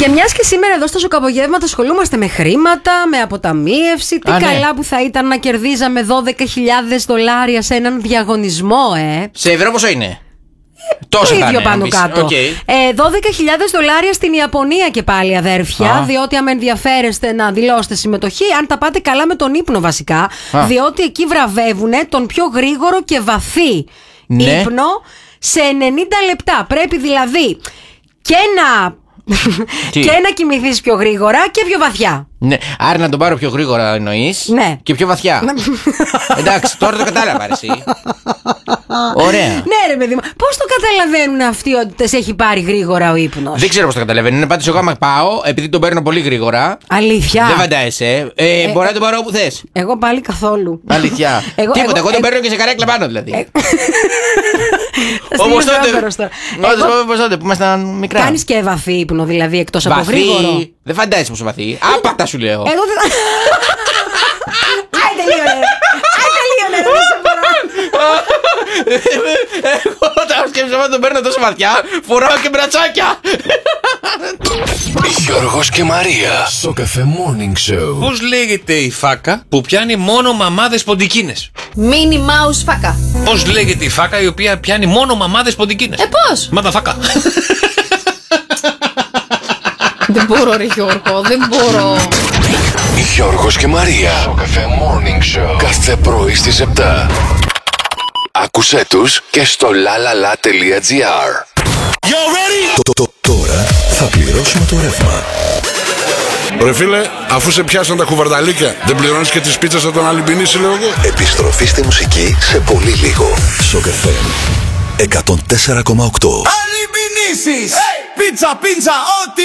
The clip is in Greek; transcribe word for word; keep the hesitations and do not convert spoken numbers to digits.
Και μιας και σήμερα εδώ στα Σοκαπογεύματα ασχολούμαστε με χρήματα, με αποταμίευση. Τι Α, καλά ναι. που θα ήταν να κερδίζαμε δώδεκα χιλιάδες δολάρια σε έναν διαγωνισμό, ε. Σε ευρώ πόσο είναι? Το Τόσο ίδιο θα είναι, πάνω αν πεις. κάτω. Okay. Ε, δώδεκα χιλιάδες δολάρια στην Ιαπωνία και πάλι, αδέρφια. Α. Διότι αν ενδιαφέρεστε να δηλώσετε συμμετοχή, αν τα πάτε καλά με τον ύπνο βασικά. Α. Διότι εκεί βραβεύουν τον πιο γρήγορο και βαθύ Ναι. ύπνο σε ενενήντα λεπτά. Πρέπει δηλαδή και να, και να κοιμηθείς πιο γρήγορα και πιο βαθιά. Ναι, άρα να τον πάρω πιο γρήγορα εννοείς. Ναι. Και πιο βαθιά. Εντάξει, τώρα το κατάλαβα, ρε, εσύ. Ωραία. Ναι, ρε παιδί μου, πώς το καταλαβαίνουν αυτοί ότι σε έχει πάρει γρήγορα ο ύπνος? Δεν ξέρω πώς το καταλαβαίνω. Είναι πάντως εγώ άμα πάω, επειδή τον παίρνω πολύ γρήγορα. Αλήθεια. Δεν φαντάζεσαι. Ε, ε, μπορεί να τον πάρω όπου θες. Εγώ πάλι καθόλου. Αλήθεια. Εγώ- Τίποτα, εγώ- εγώ τον εγώ- παίρνω και σε καρέκλα πάνω δηλαδή. Θα Όπως στείλω τότε. άπειρος τώρα. Όπως Εγώ- όπως τότε που ήμασταν μικρά. Κάνεις και βαθύ ύπνο, δηλαδή, εκτός από γρήγορο? Βαθύ. Δεν φαντάζεσαι πόσο βαθύ. Άπατα σου λέω. Εγώ δεν. Άι, τελείωνε. Άι, τελείωνε, δεν σε μπορώ. Εγώ όταν σκέφτομαι να τον παίρνω τόσο βαθιά, φοράω και μπρατσάκια. Γιώργος και Μαρία. Σοκαφέ Morning Show. Πώς λέγεται η φάκα που πιάνει μόνο μαμάδες ποντικίνες? Μίνι Mouse φάκα. Πώς λέγεται η φάκα η οποία πιάνει μόνο μαμάδες ποντικίνες? Ε, πώς? Μάτα φάκα. Δεν μπορώ, ρε Γιώργο, δεν μπορώ. Γιώργος και Μαρία. Σοκαφέ Morning Show. Κάθε πρωί στις επτά. Άκουσέ τους και στο lalala.gr. Το- το- Τώρα θα πληρώσουμε το ρεύμα. Ρε φίλε, αφού σε πιάσαν τα κουβαρδαλίκια, δεν πληρώνεις και τις πίτσες θα τον αλυμπινίσει, λέω εγώ. Επιστροφή στη μουσική σε πολύ λίγο. Σοκαφέ εκατόν τέσσερα κόμμα οκτώ. Αλυμπινήσεις! Πίτσα, πίτσα, ό,τι